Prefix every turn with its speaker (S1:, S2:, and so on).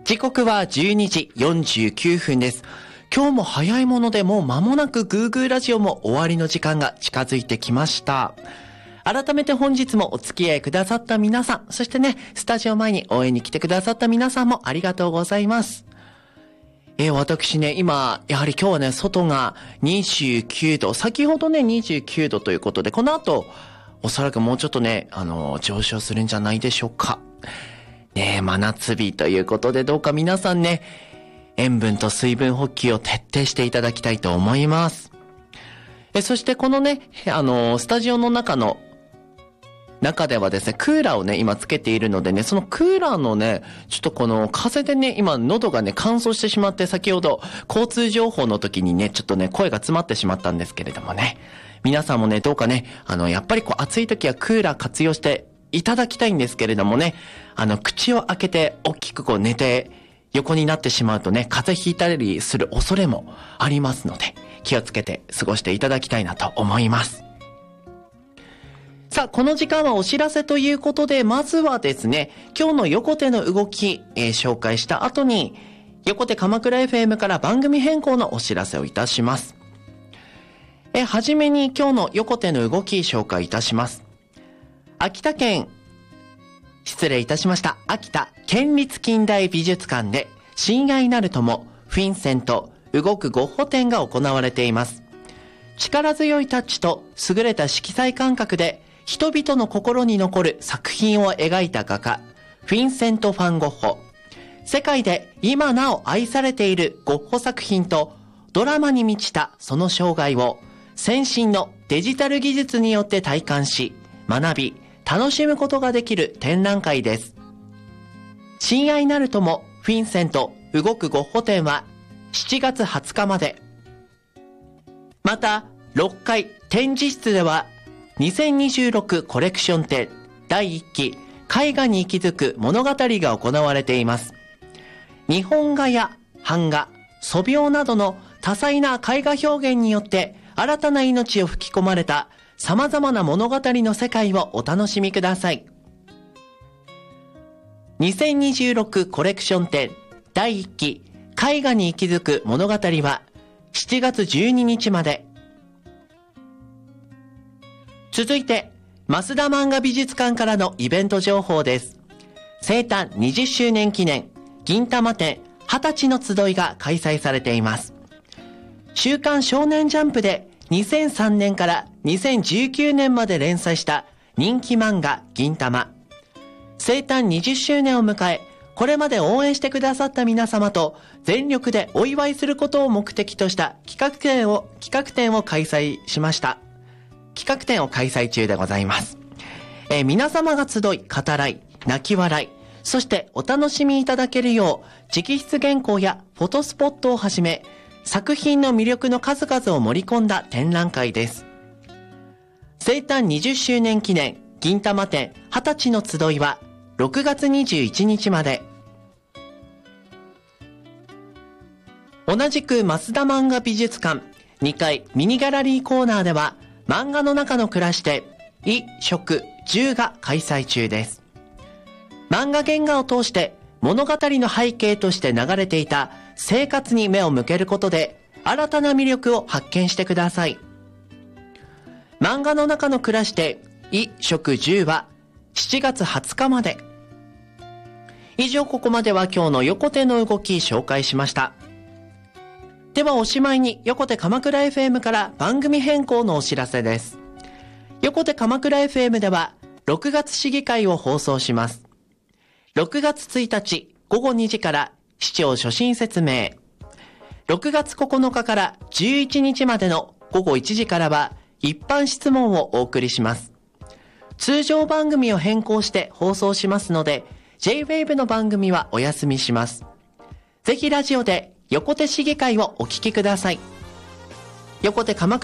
S1: 時刻は12時49分です。今日も早いものでもう間もなくグーグーラジオも終わりの時間が近づいてきました。改めて本日もお付き合いくださった皆さん、そしてね、スタジオ前に応援に来てくださった皆さんもありがとうございます。私ね、今、やはり今日はね、外が29度、先ほどね、29度ということで、この後、おそらくもうちょっとね、上昇するんじゃないでしょうか。ねえ、真夏日ということで、どうか皆さんね、塩分と水分補給を徹底していただきたいと思います。そしてこのね、スタジオの中ではですね、クーラーをね、今つけているのでね、そのクーラーのね、ちょっとこの風でね、今喉がね、乾燥してしまって、先ほど交通情報の時にね、ちょっとね、声が詰まってしまったんですけれどもね、皆さんもね、どうかね、やっぱり暑い時はクーラー活用していただきたいんですけれどもね、口を開けて大きく寝て横になってしまうとね、風邪ひいたりする恐れもありますので、気をつけて過ごしていただきたいなと思います。さあ、この時間はお知らせということで、まずはですね、今日の横手の動き、紹介した後に、横手鎌倉 FM から番組変更のお知らせをいたします。はじめに今日の横手の動き紹介いたします。秋田県立近代美術館で親愛なる友フィンセント動くゴッホ展が行われています。力強いタッチと優れた色彩感覚で人々の心に残る作品を描いた画家フィンセント・ファン・ゴッホ。世界で今なお愛されているゴッホ作品とドラマに満ちたその生涯を先進のデジタル技術によって体感し学び楽しむことができる展覧会です。親愛なる友フィンセント動くゴッホ展は7月20日まで。また6階展示室では2026コレクション展第1期絵画に息づく物語が行われています。日本画や版画、素描などの多彩な絵画表現によって新たな命を吹き込まれた様々な物語の世界をお楽しみください。2026コレクション展第1期絵画に息づく物語は7月12日まで。続いて増田漫画美術館からのイベント情報です。生誕20周年記念銀玉展20歳の集いが開催されています。週刊少年ジャンプで2003年から2019年まで連載した人気漫画銀玉。生誕20周年を迎え、これまで応援してくださった皆様と全力でお祝いすることを目的とした企画展を開催しました。企画展を開催中でございます。皆様が集い、語らい、泣き笑い、そしてお楽しみいただけるよう直筆原稿やフォトスポットをはじめ、作品の魅力の数々を盛り込んだ展覧会です。生誕20周年記念銀玉展20歳の集いは6月21日まで。同じく増田漫画美術館2階ミニギャラリーコーナーでは漫画の中の暮らしで衣食住が開催中です。漫画原画を通して物語の背景として流れていた生活に目を向けることで新たな魅力を発見してください。漫画の中の暮らしで衣食住は7月20日まで。以上、ここまでは今日の横手の動き紹介しました。ではおしまいに横手鎌倉 FM から番組変更のお知らせです。横手鎌倉 FM では6月市議会を放送します。6月1日午後2時から市長所信説明。6月9日から11日までの午後1時からは一般質問をお送りします。通常番組を変更して放送しますので、J-Wave の番組はお休みします。ぜひラジオで横手市議会をお聞きください。横手鎌倉